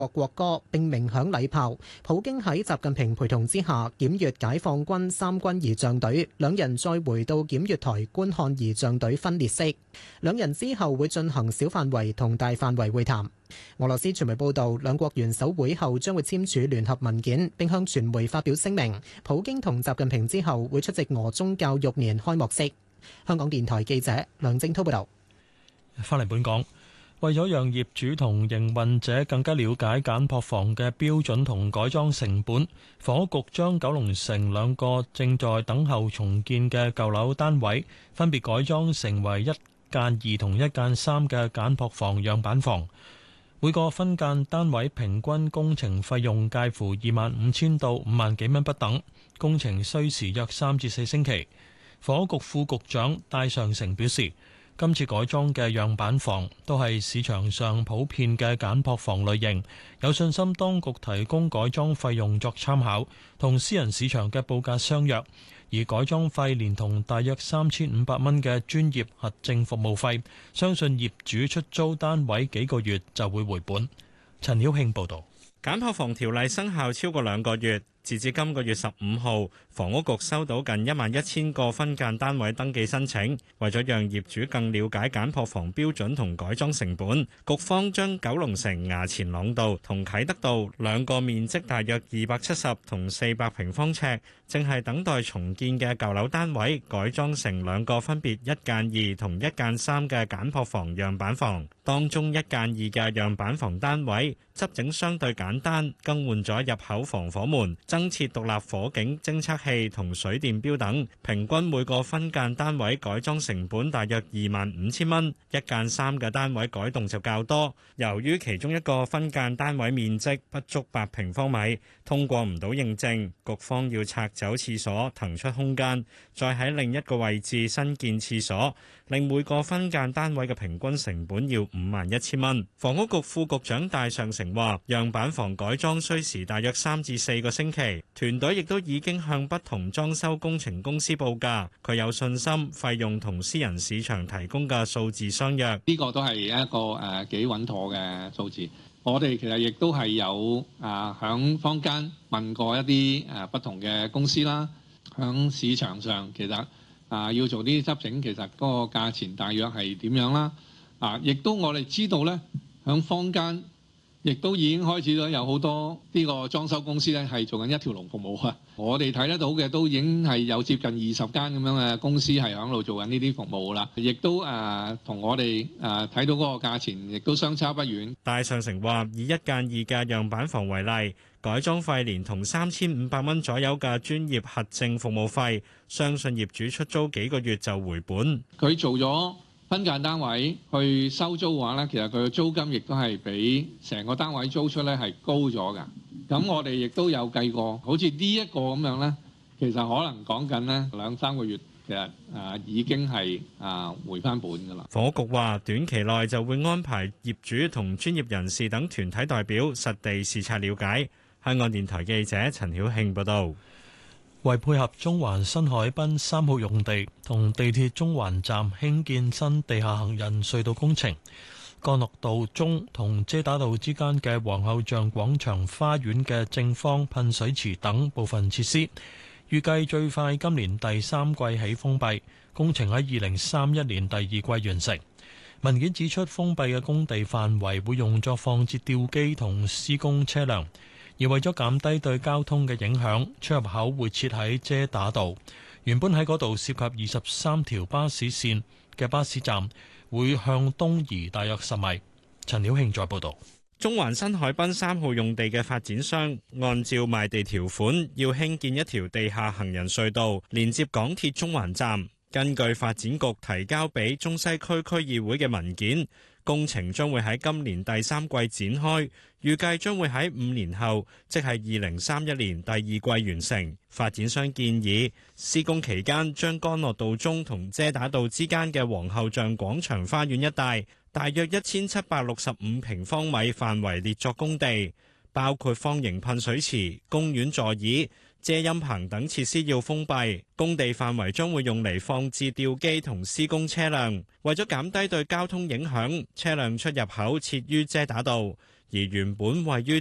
國歌並鳴響禮炮。普京喺習近平陪同之下檢閱解放軍三軍儀仗隊，兩人再回到檢閱台觀看儀仗隊分列式。兩人之後會進行小範圍同大範圍會談。俄羅斯傳媒報道，兩國元首會後將會簽署聯合文件，並向傳媒發表聲明。普京同習近平之後會出席俄中教育年開幕式。香港電台記者梁正滔報道。 翻嚟本港，為咗讓業主同營運者更加了解簡樸房嘅標準同改裝成本，房屋局將九龍城兩個正在等候重建嘅舊樓單位，分別改裝成為1+2同1+3嘅簡樸房樣板房。每個分間單位平均工程費用介乎25,000到5萬幾蚊不等，工程需時約3至4星期。房屋局副局長戴尚成表示，今次改裝嘅樣板房都係市場上普遍嘅簡樸房類型，有信心當局提供改裝費用作參考，同私人市場嘅報價相若。而改裝費連同大約3,500蚊嘅專業核證服務費，相信業主出租單位幾個月就會回本。陳曉慶報導。 簡樸房條例生效超過2個月，截至今個月15號，房屋局收到近11,000個分間單位登記申請。為咗讓業主更了解簡樸房標準同改裝成本，局方將九龍城衙前塱道同啟德道兩個面積大約270同400平方尺，正係等待重建嘅舊樓單位，改裝成兩個分別1+2同1+3嘅簡樸房樣板房。當中1+2嘅樣板房單位執整相對簡單，更換咗入口防火門，增設獨立火警偵測器同水電錶等，平均每個分間單位改裝成本大約25,000蚊。1+3嘅單位改動就較多，由於其中一個分間單位面積不足8平方米，通過唔到認證，局方要拆走廁所，騰出空間，再喺另一個位置新建廁所，令每個分間單位嘅平均成本要51,000蚊。房屋局副局長戴尚成話，樣板房改裝需時大約3至4個星期，團隊亦都已經向不同裝修工程公司報價，佢有信心費用同私人市場提供嘅數字相若。 呢個都係一個幾穩妥嘅數字。我哋其實亦都係有響坊間問過一啲不同嘅公司啦，響市場上其實要做啲執整，其實嗰個價錢大約係點樣啦？亦都我哋知道咧，響坊間亦都已經開始咗有好多呢個裝修公司咧係做緊一條龍服務啊！我哋睇得到嘅都已經係有接近20間咁樣嘅公司係響度做緊呢啲服務啦，亦都同我哋睇到嗰個價錢亦都相差不遠。 戴尚成話：以1+2嘅樣板房為例，改裝費連同3,500蚊左右嘅專業核證服務費，相信業主出租幾個月就回本。 佢做咗分間單位去收租嘅話咧，其實佢嘅租金亦都係比成個單位租出咧係高咗㗎。咁我哋亦都有計過，好似呢一個咁樣咧，其實可能講緊咧2-3個月，其實已經係回翻本㗎啦。 房屋局話，短期內就會安排業主同專業人士等團體代表實地視察了解。香港電台記者陳曉慶報導。 為配合中環新海濱3號用地同地鐵中環站興建新地下行人隧道工程，干諾道中同遮打道之間嘅皇后像廣場花園嘅正方噴水池等部分設施，預計最快今年第3季起封閉，工程喺2031年第2季完成。文件指出，封閉嘅工地範圍會用作放置吊機同施工車輛。而為咗減低對交通嘅影響，出入口會設喺遮打道。原本喺嗰度涉及23條巴士線嘅巴士站，會向東移大約10米。陳曉慶再報導。 中環新海濱3號用地嘅發展商按照賣地條款，要興建一條地下行人隧道，連接港鐵中環站。根據發展局提交俾中西區區議會嘅文件，工程將會喺今年第3季展開，預計將會喺5年後，即係2031年第2季完成。發展商建議施工期間將干諾道中同遮打道之間嘅皇后像廣場花園一帶大約1765平方米範圍列作工地，包括方形噴水池、公園座椅、遮陰棚等設施要封閉，工地範圍將會用嚟放置吊機同施工車輛。為咗減低對交通影響，車輛出入口設於遮打道。 而原本位於